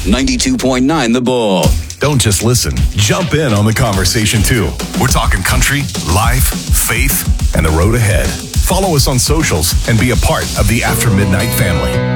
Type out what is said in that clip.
92.9 The Bull. Don't just listen. Jump in on the conversation, too. We're talking country, life, faith, and the road ahead. Follow us on socials and be a part of the After Midnight family.